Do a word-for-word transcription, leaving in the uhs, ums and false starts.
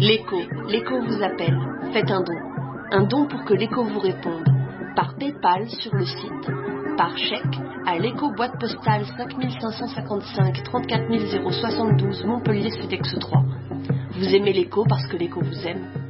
L'écho, l'écho vous appelle. Faites un don. Un don pour que l'écho vous réponde. Par PayPal sur le site, par chèque à l'écho boîte postale cinq cinq cent cinquante-cinq trente-quatre zéro soixante-douze Montpellier Sodexo trois. Vous aimez l'écho parce que l'écho vous aime.